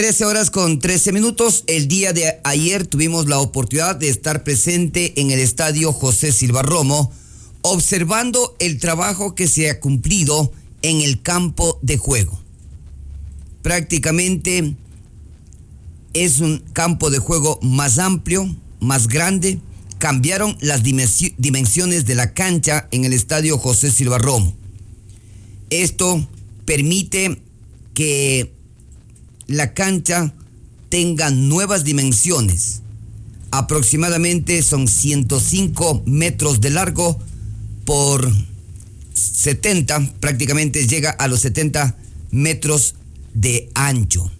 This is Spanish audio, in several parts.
13:13. El día de ayer tuvimos la oportunidad de estar presente en el estadio José Silva Romo, observando el trabajo que se ha cumplido en el campo de juego. Prácticamente es un campo de juego más amplio, más grande. Cambiaron las dimensiones de la cancha en el estadio José Silva Romo. Esto permite que la cancha tenga nuevas dimensiones. Aproximadamente son 105 metros de largo por 70, prácticamente llega a los 70 metros de ancho.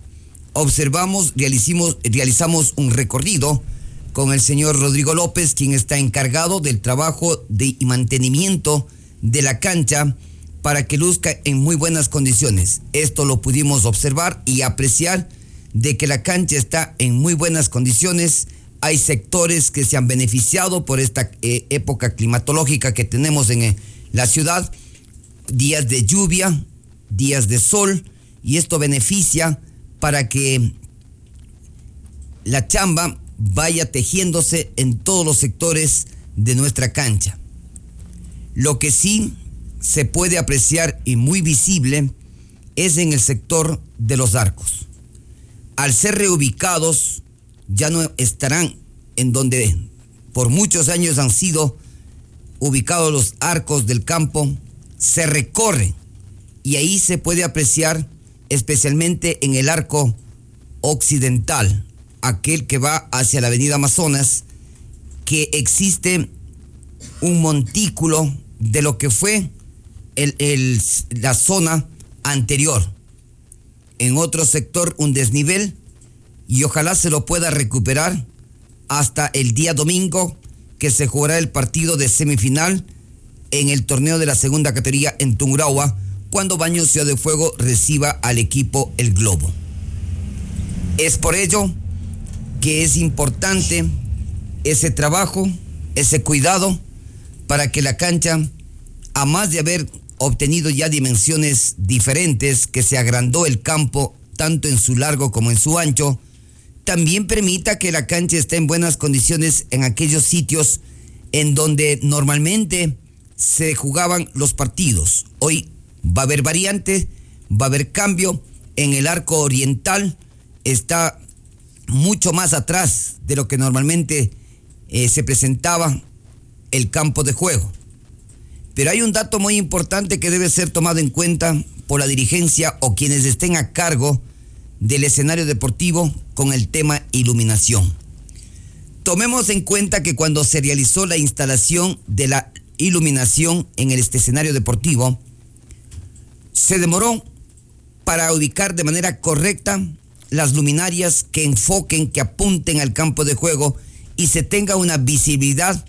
Realizamos un recorrido con el señor Rodrigo López, quien está encargado del trabajo y mantenimiento de la cancha para que luzca en muy buenas condiciones. Esto lo pudimos observar y apreciar de que la cancha está en muy buenas condiciones. Hay sectores que se han beneficiado por esta época climatológica que tenemos en la ciudad. Días de lluvia, días de sol, y esto beneficia para que la chamba vaya tejiéndose en todos los sectores de nuestra cancha. Lo que sí se puede apreciar y muy visible es en el sector de los arcos. Al ser reubicados, ya no estarán en donde por muchos años han sido ubicados los arcos del campo. Se recorre y ahí se puede apreciar especialmente en el arco occidental, aquel que va hacia la avenida Amazonas, que existe un montículo de lo que fue la zona anterior. En otro sector un desnivel, y ojalá se lo pueda recuperar hasta el día domingo, que se jugará el partido de semifinal en el torneo de la segunda categoría en Tungurahua, cuando Baños Ciudad de Fuego reciba al equipo El Globo. Es por ello que es importante ese trabajo, ese cuidado, para que la cancha, a más de haber obtenido ya dimensiones diferentes, que se agrandó el campo tanto en su largo como en su ancho, también permita que la cancha esté en buenas condiciones en aquellos sitios en donde normalmente se jugaban los partidos. Hoy va a haber variante, va a haber cambio. En el arco oriental está mucho más atrás de lo que normalmente se presentaba el campo de juego. Pero hay un dato muy importante que debe ser tomado en cuenta por la dirigencia o quienes estén a cargo del escenario deportivo con el tema iluminación. Tomemos en cuenta que cuando se realizó la instalación de la iluminación en este escenario deportivo, se demoró para ubicar de manera correcta las luminarias que enfoquen, que apunten al campo de juego y se tenga una visibilidad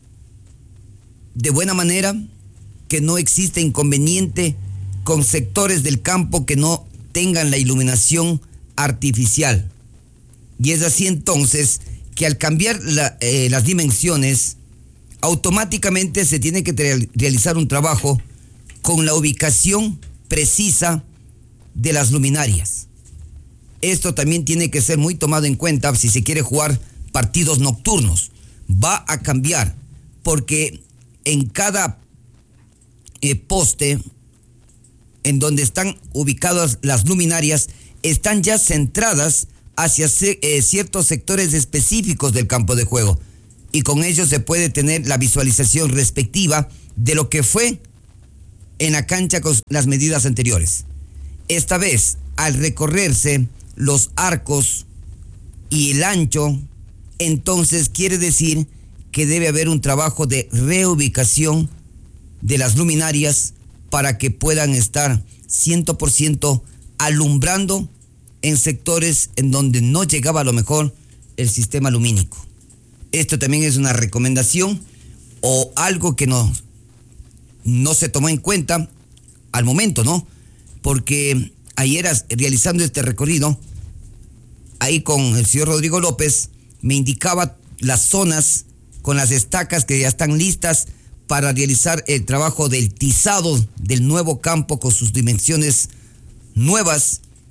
de buena manera, que no existe inconveniente con sectores del campo que no tengan la iluminación artificial. Y es así entonces que al cambiar las dimensiones, automáticamente se tiene que realizar un trabajo con la ubicación precisa de las luminarias. Esto también tiene que ser muy tomado en cuenta si se quiere jugar partidos nocturnos. Va a cambiar porque en cada poste en donde están ubicadas las luminarias están ya centradas hacia ciertos sectores específicos del campo de juego, y con ello se puede tener la visualización respectiva de lo que fue en la cancha con las medidas anteriores. Esta vez, al recorrerse los arcos y el ancho, entonces quiere decir que debe haber un trabajo de reubicación de las luminarias para que puedan estar 100% alumbrando en sectores en donde no llegaba a lo mejor el sistema lumínico. Esto también es una recomendación o algo que no se tomó en cuenta al momento, ¿no? Porque ayer realizando este recorrido, ahí con el señor Rodrigo López, me indicaba las zonas con las estacas que ya están listas para realizar el trabajo del tizado del nuevo campo con sus dimensiones nuevas,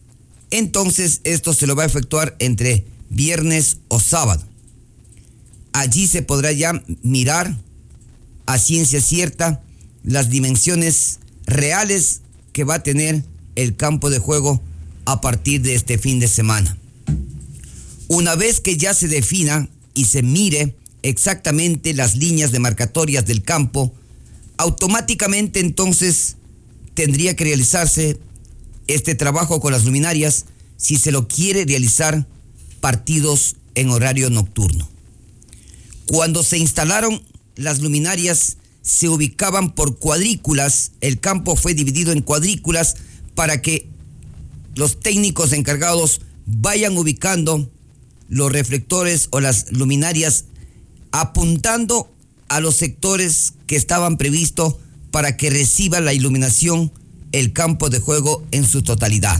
Entonces esto se lo va a efectuar entre viernes o sábado. Allí se podrá ya mirar a ciencia cierta las dimensiones reales que va a tener el campo de juego a partir de este fin de semana. Una vez que ya se defina y se mire exactamente las líneas demarcatorias del campo, automáticamente entonces tendría que realizarse este trabajo con las luminarias si se lo quiere realizar partidos en horario nocturno. Cuando se instalaron las luminarias, se ubicaban por cuadrículas. El campo fue dividido en cuadrículas para que los técnicos encargados vayan ubicando los reflectores o las luminarias apuntando a los sectores que estaban previstos para que reciba la iluminación el campo de juego en su totalidad.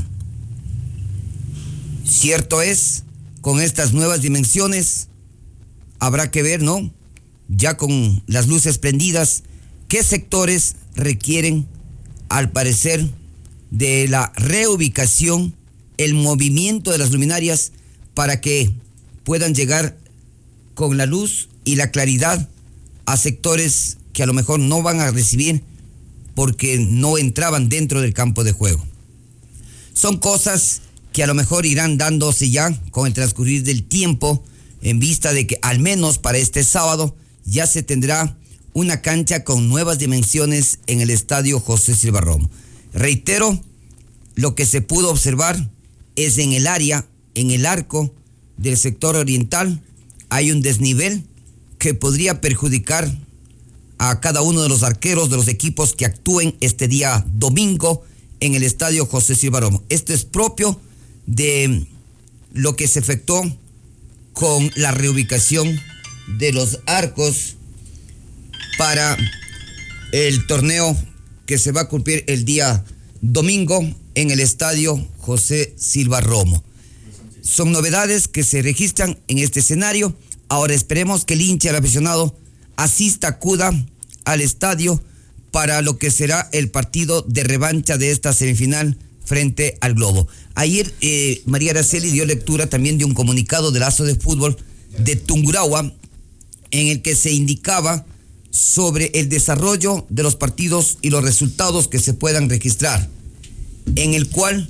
Cierto es, con estas nuevas dimensiones habrá que ver, ¿no?, ya con las luces prendidas, qué sectores requieren, al parecer, de la reubicación, el movimiento de las luminarias para que puedan llegar con la luz y la claridad a sectores que a lo mejor no van a recibir porque no entraban dentro del campo de juego. Son cosas que a lo mejor irán dándose ya con el transcurrir del tiempo, en vista de que al menos para este sábado ya se tendrá una cancha con nuevas dimensiones en el estadio José Silva Romo. Reitero, lo que se pudo observar es en el área, en el arco del sector oriental, hay un desnivel que podría perjudicar a cada uno de los arqueros de los equipos que actúen este día domingo en el estadio José Silva Romo. Esto es propio de lo que se efectuó con la reubicación de los arcos para el torneo que se va a cumplir el día domingo en el estadio José Silva Romo. Son novedades que se registran en este escenario. Ahora esperemos que el hincha, el aficionado, asista, acuda al estadio para lo que será el partido de revancha de esta semifinal frente al Globo. Ayer María Araceli dio lectura también de un comunicado del Aso de Fútbol de Tungurahua en el que se indicaba sobre el desarrollo de los partidos y los resultados que se puedan registrar, en el cual,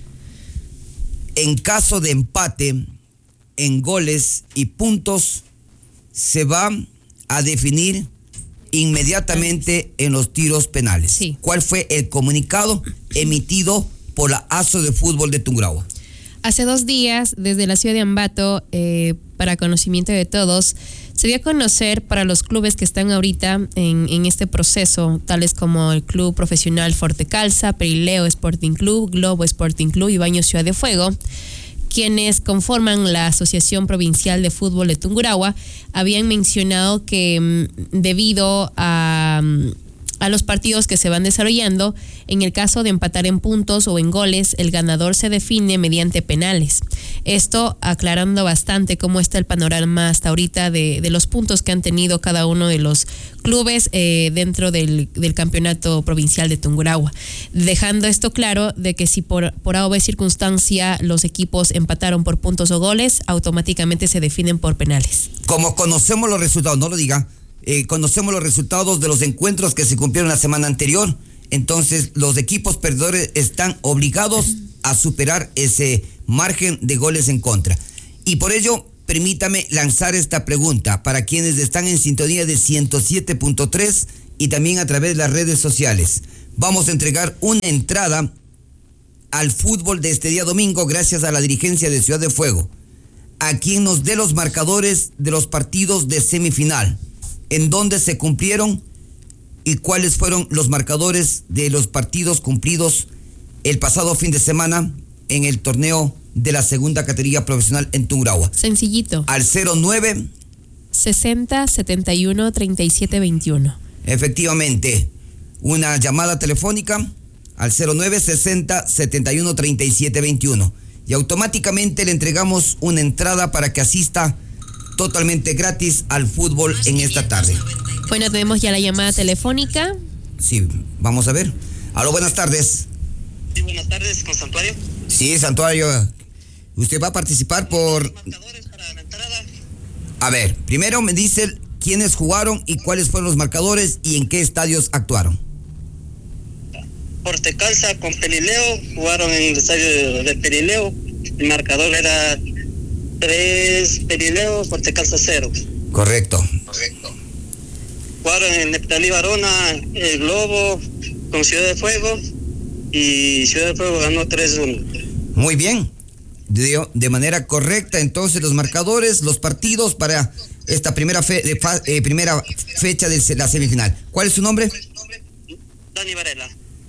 en caso de empate en goles y puntos, se va a definir inmediatamente en los tiros penales. Sí. ¿Cuál fue el comunicado emitido por la Aso de Fútbol de Tungurahua? Hace 2 días, desde la ciudad de Ambato, para conocimiento de todos, se dio a conocer para los clubes que están ahorita en este proceso, tales como el Club Profesional Forte Calza, Perileo Sporting Club, Globo Sporting Club y Baños Ciudad de Fuego, quienes conforman la Asociación Provincial de Fútbol de Tungurahua, habían mencionado que debido a los partidos que se van desarrollando, en el caso de empatar en puntos o en goles, el ganador se define mediante penales. Esto aclarando bastante cómo está el panorama hasta ahorita de los puntos que han tenido cada uno de los clubes dentro del campeonato provincial de Tungurahua. Dejando esto claro de que si por A o B circunstancia los equipos empataron por puntos o goles, automáticamente se definen por penales. Como conocemos los resultados, no lo diga, conocemos los resultados de los encuentros que se cumplieron la semana anterior, entonces los equipos perdedores están obligados a superar ese margen de goles en contra. Y por ello, permítame lanzar esta pregunta para quienes están en sintonía de 107.3 y también a través de las redes sociales. Vamos a entregar una entrada al fútbol de este día domingo gracias a la dirigencia de Ciudad de Fuego, a quien nos dé los marcadores de los partidos de semifinal, en dónde se cumplieron y cuáles fueron los marcadores de los partidos cumplidos el pasado fin de semana en el torneo de la segunda categoría profesional en Tungurahua. Sencillito. Al 09 60 71 37 21. Efectivamente, una llamada telefónica al 09 60 71 37 21 y automáticamente le entregamos una entrada para que asista totalmente gratis al fútbol en esta tarde. Bueno, tenemos ya la llamada telefónica. Sí, vamos a ver. Aló, buenas tardes. Sí, buenas tardes, con Santuario. Sí, Santuario. Usted va a participar por... Marcadores para la entrada. A ver, primero me dice quiénes jugaron y cuáles fueron los marcadores y en qué estadios actuaron. Portecalza con Pelileo, jugaron en el estadio de Pelileo. El marcador era 3 Pelileo, Portecalza 0. Correcto. Jugaron en Neptalí Varona, el Globo con Ciudad de Fuego y Ciudad de Fuego ganó 3-1. Muy bien. De manera correcta, entonces los marcadores, los partidos para esta primera fecha de la semifinal. ¿Cuál es su nombre? Dani Varela.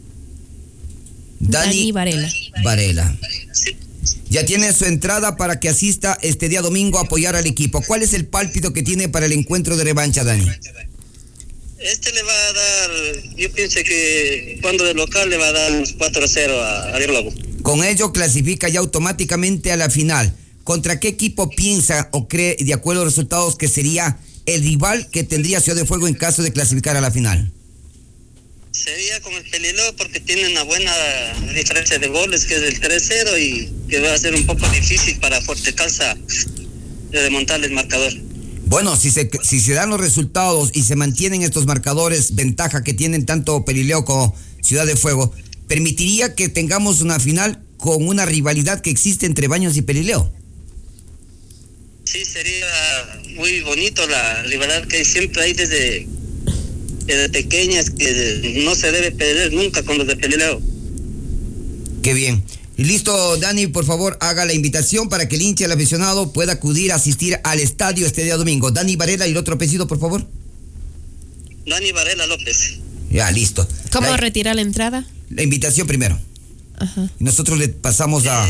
Dani Varela. Sí. Ya tiene su entrada para que asista este día domingo a apoyar al equipo. ¿Cuál es el pálpito que tiene para el encuentro de revancha, Dani? Este le va a dar, yo pienso que cuando de local le va a dar 4-0 a Globo. Con ello clasifica ya automáticamente a la final. ¿Contra qué equipo piensa o cree, de acuerdo a los resultados, que sería el rival que tendría Ciudad de Fuego en caso de clasificar a la final? Sería con el Pelileo porque tiene una buena diferencia de goles, que es el 3-0, y que va a ser un poco difícil para Portecalza de remontar el marcador. Bueno, si se dan los resultados y se mantienen estos marcadores, ventaja que tienen tanto Pelileo como Ciudad de Fuego, permitiría que tengamos una final con una rivalidad que existe entre Baños y Pelileo. Sí, sería muy bonito la rivalidad que siempre hay desde pequeñas, que no se debe perder nunca con los de Pelileo. Qué bien. Y listo, Dani, por favor, haga la invitación para que el hincha, el aficionado, pueda acudir a asistir al estadio este día domingo. Dani Varela y el otro apellido, por favor. Dani Varela López. Ya, listo. ¿Cómo retira la entrada? La invitación primero. Ajá. Y nosotros le pasamos a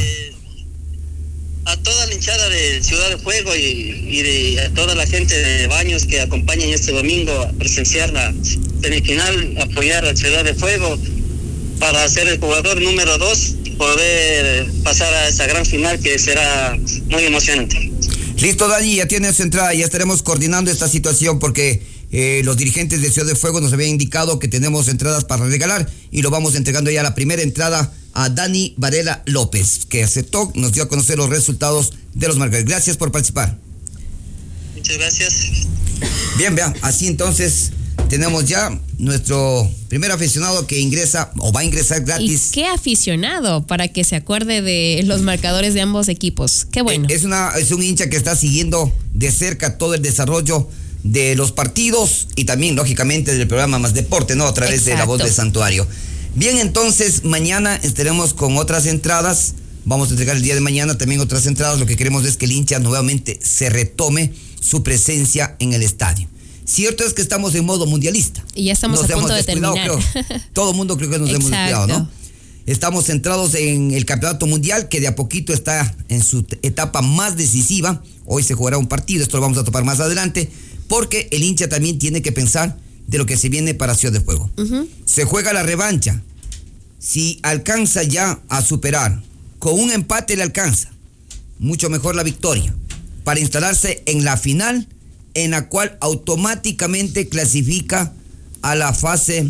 toda la hinchada de Ciudad de Fuego y a toda la gente de Baños que acompañan este domingo a presenciar la semifinal, apoyar a Ciudad de Fuego para ser el jugador número 2 y poder pasar a esa gran final que será muy emocionante. Listo, Dani, ya tiene su entrada, ya estaremos coordinando esta situación porque los dirigentes de Ciudad de Fuego nos habían indicado que tenemos entradas para regalar y lo vamos entregando ya la primera entrada a Dani Varela López, que aceptó, nos dio a conocer los resultados de los marcadores. Gracias por participar. Muchas gracias. Bien, vean, así entonces tenemos ya nuestro primer aficionado que ingresa o va a ingresar gratis. ¿Y qué aficionado para que se acuerde de los marcadores de ambos equipos? Qué bueno. Es un hincha que está siguiendo de cerca todo el desarrollo de los partidos y también, lógicamente, del programa Más Deporte, ¿no? A través de La Voz del Santuario. Bien, entonces, mañana estaremos con otras entradas. Vamos a entregar el día de mañana también otras entradas. Lo que queremos es que el hincha nuevamente se retome su presencia en el estadio. Cierto es que estamos en modo mundialista. Y ya estamos a punto de terminar. Todo el mundo creo que nos hemos descuidado, ¿no? Estamos centrados en el campeonato mundial que de a poquito está en su etapa más decisiva. Hoy se jugará un partido, esto lo vamos a topar más adelante, porque el hincha también tiene que pensar de lo que se viene para Ciudad de Fuego. Se juega la revancha. Si alcanza ya a superar, con un empate le alcanza, mucho mejor la victoria, para instalarse en la final, en la cual automáticamente clasifica a la fase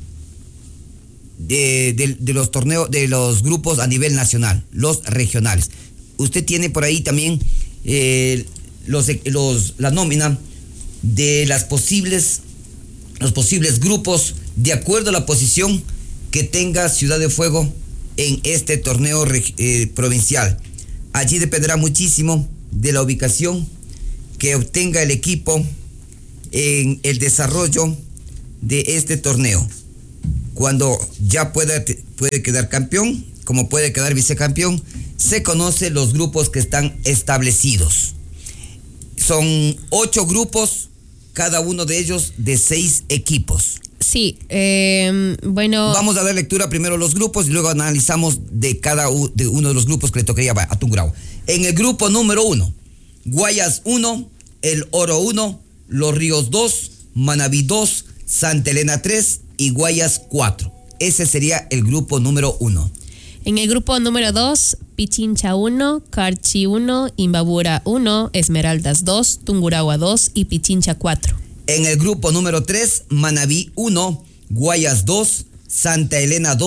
de los torneos, de los grupos a nivel nacional, los regionales. Usted tiene por ahí también la nómina de los posibles grupos de acuerdo a la posición que tenga Ciudad de Fuego en este torneo provincial. Allí dependerá muchísimo de la ubicación que obtenga el equipo en el desarrollo de este torneo. Cuando ya puede quedar campeón, como puede quedar vicecampeón, se conocen los grupos que están establecidos. Son 8 grupos, cada uno de ellos de 6 equipos. Sí, bueno. Vamos a dar lectura primero a los grupos y luego analizamos de cada uno de los grupos que le tocaría a Tungurahua. En el grupo número 1, Guayas 1, El Oro 1, Los Ríos 2, Manabí 2, Santa Elena 3 y Guayas 4. Ese sería el grupo número 1. En el grupo número 2, Pichincha 1, Carchi 1, Imbabura 1, Esmeraldas 2, Tungurahua 2 y Pichincha 4. En el grupo número 3, Manabí 1, Guayas 2, Santa Elena 2,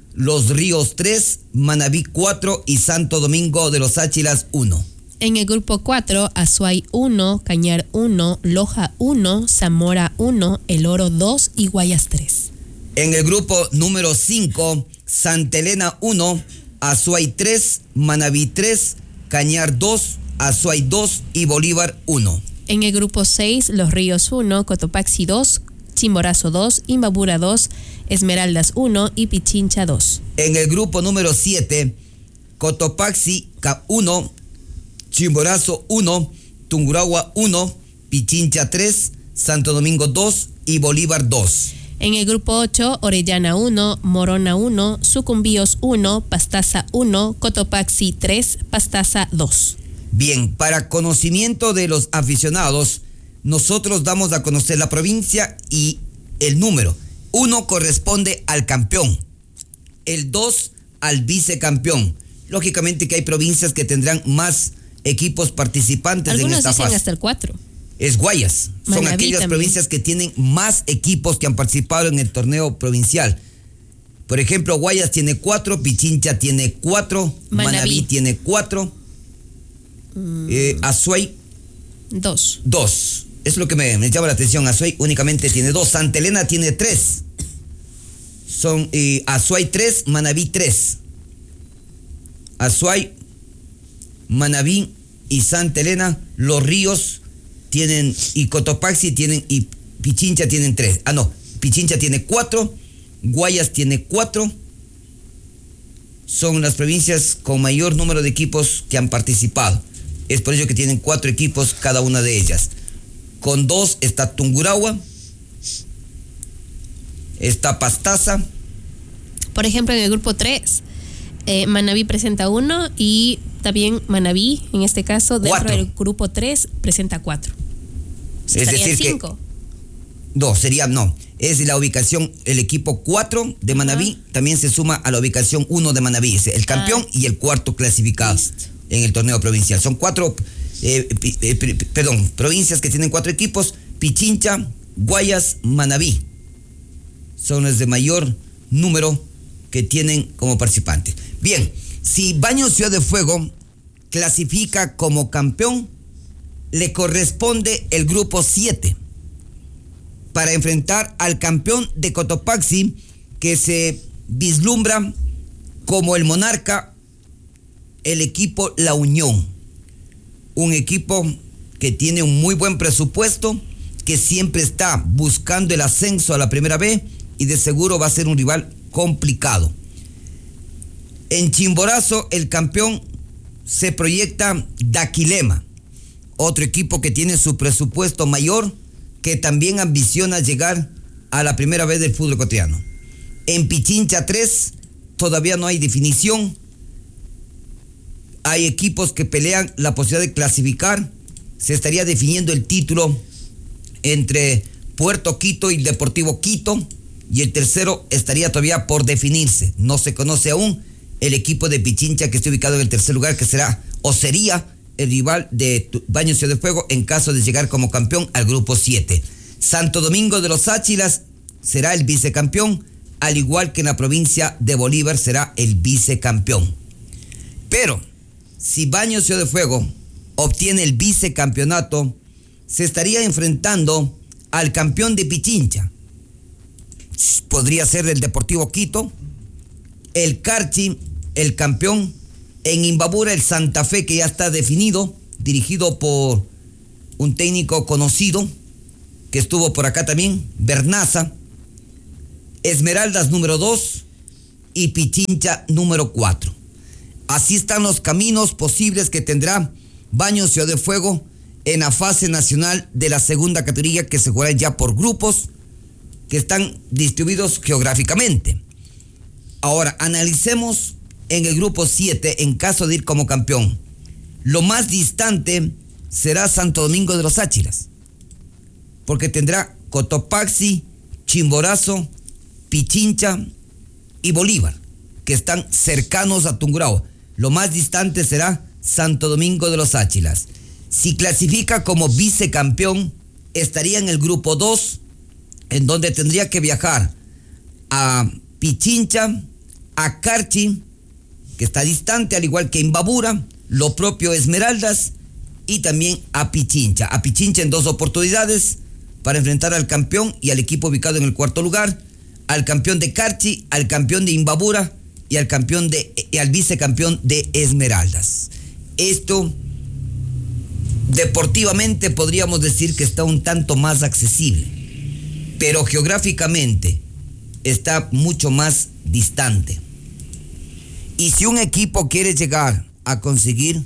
Los Ríos 3, Manabí 4 y Santo Domingo de los Áchilas 1. En el grupo 4, Azuay 1, Cañar 1, Loja 1, Zamora 1, El Oro 2 y Guayas 3. En el grupo número 5, Santa Elena 1, Azuay 3, Manabí 3, Cañar 2, Azuay 2 y Bolívar 1. En el grupo 6, Los Ríos 1, Cotopaxi 2, Chimborazo 2, Imbabura 2, Esmeraldas 1 y Pichincha 2. En el grupo número 7, Cotopaxi 1, Chimborazo 1, Tungurahua 1, Pichincha 3, Santo Domingo 2 y Bolívar 2. En el grupo 8, Orellana 1, Morona 1, Sucumbíos 1, Pastaza 1, Cotopaxi 3, Pastaza 2. Bien, para conocimiento de los aficionados, nosotros damos a conocer la provincia y el número. 1 corresponde al campeón, el 2 al vicecampeón. Lógicamente que hay provincias que tendrán más equipos participantes en esta fase. Algunos dicen hasta el 4. Es Guayas. Son Manabí aquellas también. provincias que tienen más equipos que han participado en el torneo provincial. Por ejemplo, Guayas tiene 4, Pichincha tiene 4, Manabí tiene 4, Azuay 2. 2. Es lo que me llama la atención. Azuay únicamente tiene 2. Santa Elena tiene 3. Son Azuay 3, Manabí 3. Azuay, Manabí y Santa Elena, Los Ríos tienen, y Cotopaxi tienen, y Pichincha tienen 3. Pichincha tiene 4, Guayas tiene 4. Son las provincias con mayor número de equipos que han participado. Es por ello que tienen 4 equipos cada una de ellas. Con 2 está Tungurahua, está Pastaza. Por ejemplo, en el grupo 3, Manabí presenta 1 y también Manabí, en este caso, dentro 4. del grupo 3, presenta 4. Es decir, 5. Es la ubicación, el equipo 4 de Manabí también se suma a la ubicación 1 de Manabí, es el campeón y el cuarto clasificado en el torneo provincial. Son 4 provincias que tienen 4 equipos: Pichincha, Guayas, Manabí. Son las de mayor número que tienen como participantes. Bien, si Baños Ciudad de Fuego clasifica como campeón, le corresponde el grupo 7 para enfrentar al campeón de Cotopaxi, que se vislumbra como el monarca, el equipo La Unión. Un equipo que tiene un muy buen presupuesto, que siempre está buscando el ascenso a la primera B y de seguro va a ser un rival complicado. En Chimborazo, el campeón se proyecta Daquilema, otro equipo que tiene su presupuesto mayor, que también ambiciona llegar a la primera vez del fútbol ecuatoriano. En Pichincha 3 todavía no hay definición. Hay equipos que pelean la posibilidad de clasificar. Se estaría definiendo el título entre Puerto Quito y Deportivo Quito, y el tercero estaría todavía por definirse. No se conoce aún el equipo de Pichincha, que está ubicado en el tercer lugar, que será o sería el rival de Baños Ciudad de Fuego en caso de llegar como campeón al grupo 7. Santo Domingo de los Áchilas será el vicecampeón, al igual que en la provincia de Bolívar será el vicecampeón. Pero si Baños Ciudad de Fuego obtiene el vicecampeonato, se estaría enfrentando al campeón de Pichincha. Podría ser el Deportivo Quito, el Carchi, el campeón. En Imbabura, el Santa Fe, que ya está definido, dirigido por un técnico conocido que estuvo por acá también, Bernaza. Esmeraldas número 2 y Pichincha número 4. Así están los caminos posibles que tendrá Baños Ciudad de Fuego en la fase nacional de la segunda categoría, que se jugará ya por grupos que están distribuidos geográficamente. Ahora, analicemos en el grupo 7 en caso de ir como campeón. Lo más distante será Santo Domingo de los Áchilas, porque tendrá Cotopaxi, Chimborazo, Pichincha y Bolívar, que están cercanos a Tungurahua. Lo más distante será Santo Domingo de los Áchilas. Si clasifica como vicecampeón, estaría en el grupo 2, en donde tendría que viajar a Pichincha, a Carchi, que está distante, al igual que Imbabura, lo propio Esmeraldas, y también a Pichincha. A Pichincha en 2 oportunidades para enfrentar al campeón y al equipo ubicado en el 4º lugar, al campeón de Carchi, al campeón de Imbabura y al vicecampeón de Esmeraldas. Esto deportivamente podríamos decir que está un tanto más accesible, pero geográficamente está mucho más distante. Y si un equipo quiere llegar a conseguir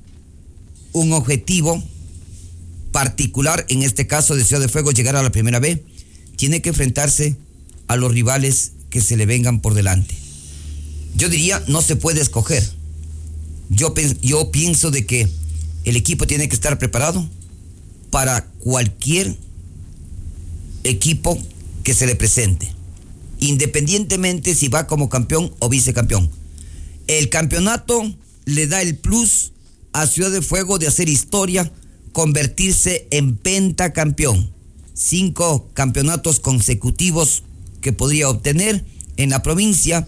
un objetivo particular, en este caso de Ciudad de Fuego, llegar a la primera B, tiene que enfrentarse a los rivales que se le vengan por delante. Yo diría, no se puede escoger. Yo pienso de que el equipo tiene que estar preparado para cualquier equipo que se le presente, independientemente si va como campeón o vicecampeón. El campeonato le da el plus a Ciudad de Fuego de hacer historia, convertirse en pentacampeón. 5 campeonatos consecutivos que podría obtener en la provincia.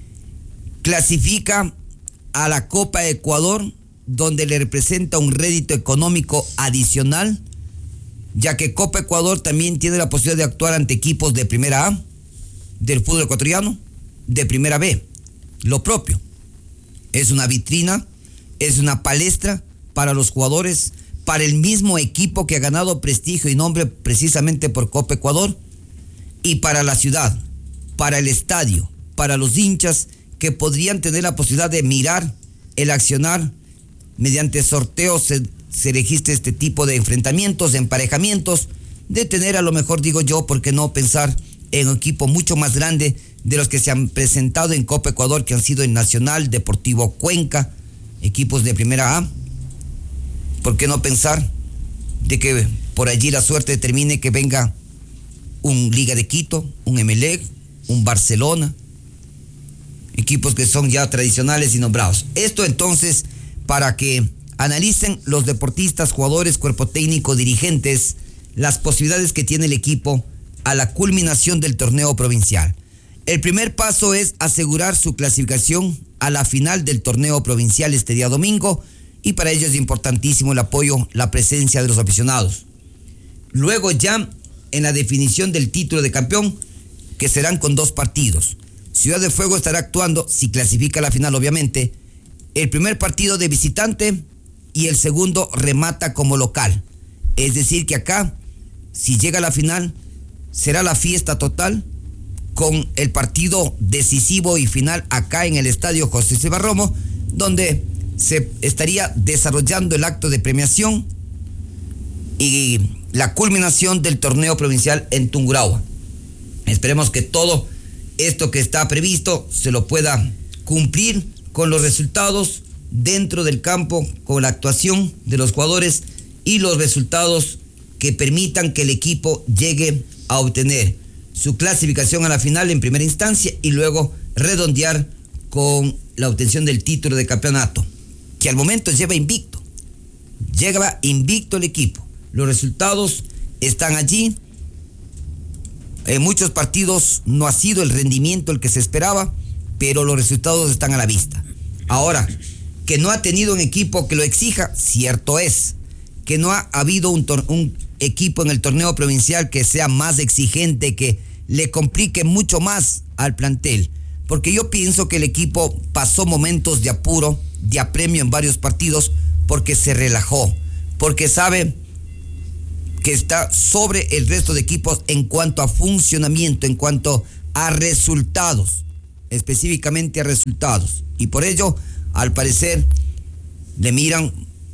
Clasifica a la Copa Ecuador, donde le representa un rédito económico adicional, ya que Copa Ecuador también tiene la posibilidad de actuar ante equipos de primera A, del fútbol ecuatoriano, de primera B. Lo propio. Es una vitrina, es una palestra para los jugadores, para el mismo equipo que ha ganado prestigio y nombre precisamente por Copa Ecuador, y para la ciudad, para el estadio, para los hinchas que podrían tener la posibilidad de mirar el accionar. Mediante sorteos se registra este tipo de enfrentamientos, de emparejamientos, de tener, a lo mejor digo yo, ¿por qué no pensar en un equipo mucho más grande de los que se han presentado en Copa Ecuador, que han sido el Nacional, Deportivo Cuenca, equipos de primera A? ¿Por qué no pensar de que por allí la suerte determine que venga un Liga de Quito, un Emelec, un Barcelona, equipos que son ya tradicionales y nombrados? Esto entonces para que analicen los deportistas, jugadores, cuerpo técnico, dirigentes, las posibilidades que tiene el equipo a la culminación del torneo provincial. El primer paso es asegurar su clasificación a la final del torneo provincial este día domingo, y para ello es importantísimo el apoyo, la presencia de los aficionados. Luego ya en la definición del título de campeón, que serán con 2 partidos. Ciudad de Fuego estará actuando, si clasifica a la final obviamente, el primer partido de visitante y el segundo remata como local. Es decir que acá, si llega a la final, será la fiesta total con el partido decisivo y final acá en el estadio José Silva Romo, donde se estaría desarrollando el acto de premiación y la culminación del torneo provincial en Tungurahua. Esperemos que todo esto que está previsto se lo pueda cumplir con los resultados dentro del campo, con la actuación de los jugadores y los resultados que permitan que el equipo llegue a obtener su clasificación a la final en primera instancia y luego redondear con la obtención del título de campeonato, que al momento lleva invicto el equipo. Los resultados están allí. En muchos partidos no ha sido el rendimiento el que se esperaba, pero los resultados están a la vista. Ahora, que no ha tenido un equipo que lo exija, cierto es. Que no ha habido un equipo en el torneo provincial que sea más exigente, que le complique mucho más al plantel. Porque yo pienso que el equipo pasó momentos de apuro, de apremio en varios partidos, porque se relajó, porque sabe que está sobre el resto de equipos en cuanto a funcionamiento, en cuanto a resultados, específicamente a resultados. Y por ello, al parecer, le miran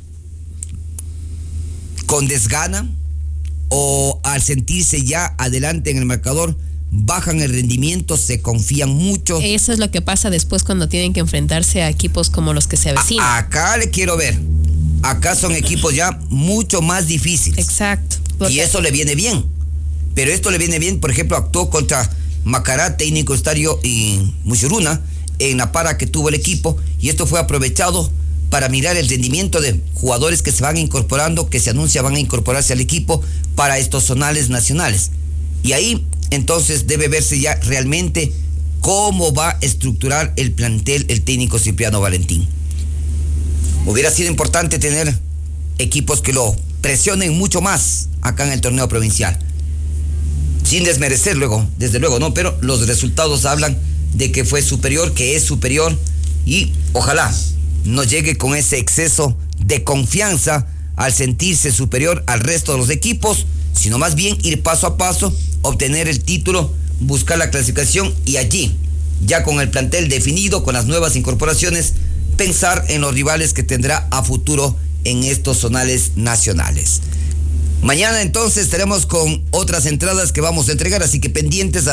con desgana, o al sentirse ya adelante en el marcador, bajan el rendimiento, se confían mucho. Eso es lo que pasa después cuando tienen que enfrentarse a equipos como los que se avecinan. Acá le quiero ver. Acá son equipos ya mucho más difíciles. Exacto. Y eso le viene bien. Pero esto le viene bien, por ejemplo, actuó contra Macará, Técnico Estadio y Muchuruna en la para que tuvo el equipo, y esto fue aprovechado para mirar el rendimiento de jugadores que se van incorporando, que se anuncia van a incorporarse al equipo para estos zonales nacionales. Y ahí entonces debe verse ya realmente cómo va a estructurar el plantel el técnico Cipriano Valentín. Hubiera sido importante tener equipos que lo presionen mucho más acá en el torneo provincial. Sin desmerecer luego, desde luego, no, pero los resultados hablan de que fue superior, que es superior, y ojalá no llegue con ese exceso de confianza al sentirse superior al resto de los equipos, sino más bien ir paso a paso, obtener el título, buscar la clasificación y allí, ya con el plantel definido, con las nuevas incorporaciones, pensar en los rivales que tendrá a futuro en estos zonales nacionales. Mañana entonces estaremos con otras entradas que vamos a entregar, así que pendientes a